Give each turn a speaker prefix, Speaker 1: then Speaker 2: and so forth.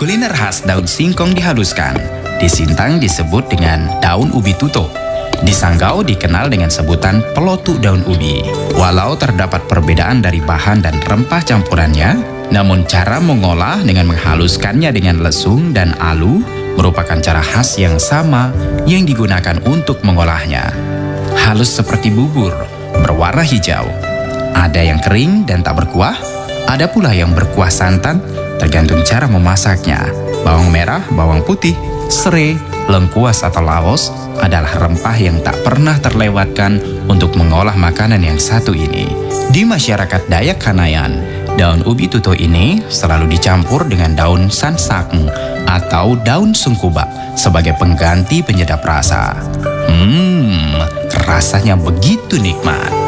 Speaker 1: Kuliner khas daun singkong dihaluskan. Di Sintang disebut dengan daun ubi tuto. Di Sanggau dikenal dengan sebutan pelotuk daun ubi. Walau terdapat perbedaan dari bahan dan rempah campurannya, namun cara mengolah dengan menghaluskannya dengan lesung dan alu merupakan cara khas yang sama yang digunakan untuk mengolahnya. Halus seperti bubur, berwarna hijau. Ada yang kering dan tak berkuah, ada pula yang berkuah santan, tergantung cara memasaknya. Bawang merah, bawang putih, serai, lengkuas atau laos adalah rempah yang tak pernah terlewatkan untuk mengolah makanan yang satu ini. Di masyarakat Dayak Kanayan, daun ubi tuto ini selalu dicampur dengan daun sansakng atau daun sungkuba sebagai pengganti penyedap rasa. Rasanya begitu nikmat.